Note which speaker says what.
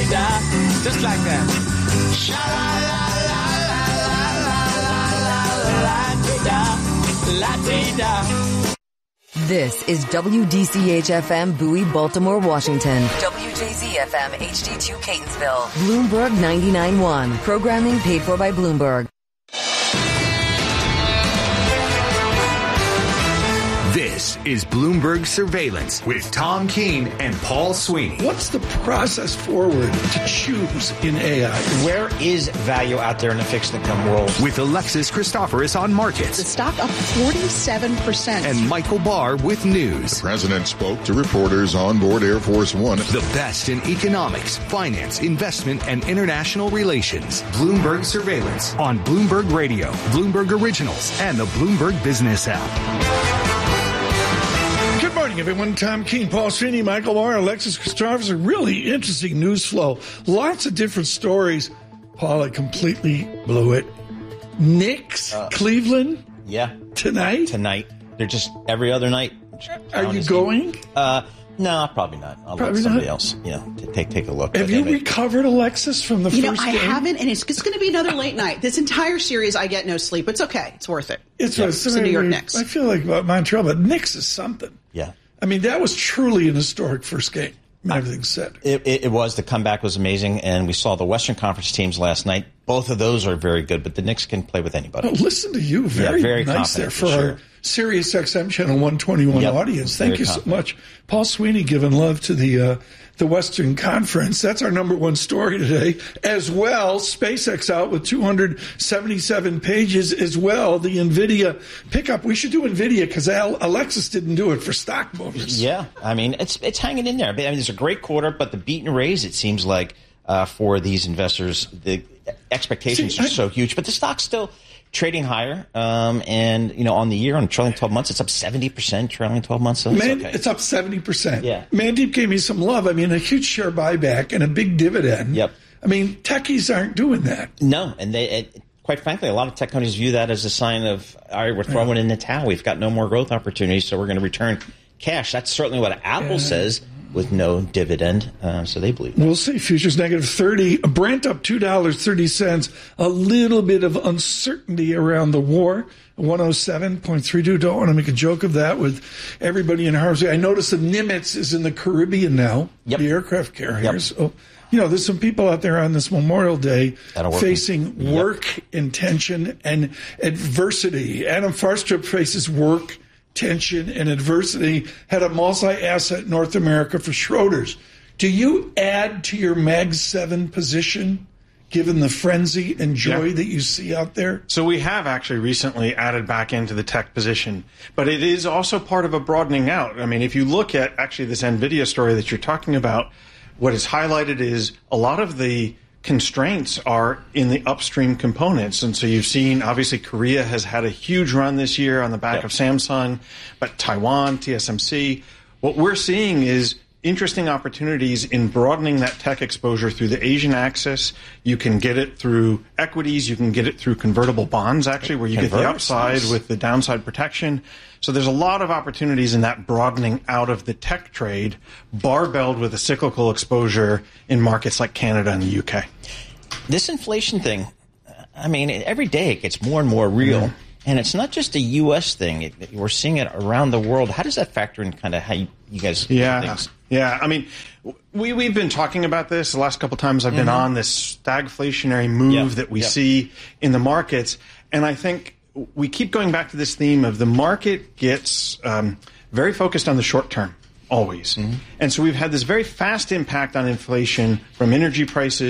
Speaker 1: la-ti-da, just like that. Sha-la-la-la-la-la-la-la-la-la-ti-da.
Speaker 2: This is WDCH-FM Bowie, Baltimore, Washington. WJZ-FM HD2 Catonsville. Bloomberg 99.1. Programming paid for by Bloomberg.
Speaker 3: This is Bloomberg Surveillance with Tom Keene and Paul Sweeney.
Speaker 4: What's the process forward to choose in AI?
Speaker 5: Where is value out there in the fixed income world?
Speaker 3: With Alexis Christoforous on markets.
Speaker 6: The stock up 47%.
Speaker 3: And Michael Barr with news.
Speaker 7: The president spoke to reporters on board Air Force One.
Speaker 3: The best in economics, finance, investment, and international relations. Bloomberg Surveillance on Bloomberg Radio, Bloomberg Originals, and the Bloomberg Business app.
Speaker 4: Good morning, everyone. Tom Keene, Paul Sweeney, Michael Barr, Alexis Christoforous. A really interesting news flow. Lots of different stories. Paul, I completely blew it. Knicks, Cleveland?
Speaker 5: Yeah.
Speaker 4: Tonight?
Speaker 5: Tonight. They're just every other night.
Speaker 4: Are you going?
Speaker 5: No, probably not. I'll let somebody else, take a look.
Speaker 4: Have you recovered, Alexis, from the first game?
Speaker 6: I haven't, and it's going to be another late night. This entire series, I get no sleep. It's okay. It's worth it.
Speaker 4: It's the New York Knicks. I feel like about Montreal, but Knicks is something.
Speaker 5: Yeah.
Speaker 4: I mean, that was truly an historic first game. Everything's said.
Speaker 5: It was. The comeback was amazing, and we saw the Western Conference teams last night. Both of those are very good, but the Knicks can play with anybody.
Speaker 4: Oh, listen to you. Very nice there for our Sirius XM Channel 121 audience. Thank you so much. Paul Sweeney giving love to the Western Conference. That's our number one story today. As well, SpaceX out with 277 pages as well. The NVIDIA pickup. We should do NVIDIA because Alexis didn't do it for stock movers.
Speaker 5: Yeah, I mean, it's hanging in there. I mean, it's a great quarter, but the beat and raise, it seems like, for these investors, the expectations are so huge. But the stock's still trading higher, and on the year, on trailing 12 months, it's up 70%. Trailing 12 months, so
Speaker 4: it's up 70%.
Speaker 5: Yeah,
Speaker 4: Mandeep gave me some love. I mean, a huge share buyback and a big dividend.
Speaker 5: Yep.
Speaker 4: I mean, techies aren't doing that.
Speaker 5: No, and quite frankly, a lot of tech companies view that as a sign of, all right, we're throwing in the towel. We've got no more growth opportunities, so we're going to return cash. That's certainly what Apple says, with no dividend, so they believe that.
Speaker 4: We'll see. Futures negative 30. Brent up $2.30. A little bit of uncertainty around the war. 107.32. Don't want to make a joke of that with everybody in harm's way. I noticed the Nimitz is in the Caribbean now, the aircraft carriers.
Speaker 5: Yep.
Speaker 4: So, there's some people out there on this Memorial Day facing work intention and adversity. Adam Farstrup faces work tension and adversity, had a multi-asset North America for Schroders. Do you add to your Mag 7 position, given the frenzy and joy that you see out there?
Speaker 8: So we have actually recently added back into the tech position, but it is also part of a broadening out. I mean, if you look at actually this NVIDIA story that you're talking about, what is highlighted is a lot of the constraints are in the upstream components. And so you've seen, obviously, Korea has had a huge run this year on the back of Samsung, but Taiwan, TSMC. What we're seeing is interesting opportunities in broadening that tech exposure through the Asian axis. You can get it through equities. You can get it through convertible bonds, actually, where you get the upside with the downside protection. So there's a lot of opportunities in that broadening out of the tech trade, barbelled with a cyclical exposure in markets like Canada and the UK.
Speaker 5: This inflation thing, I mean, every day it gets more and more real. And it's not just a U.S. thing. We're seeing it around the world. How does that factor in kind of how you guys do things?
Speaker 8: Yeah, I mean, we've been talking about this the last couple of times I've been on, this stagflationary move that we see in the markets. And I think we keep going back to this theme of the market gets very focused on the short term, always. And so we've had this very fast impact on inflation from energy prices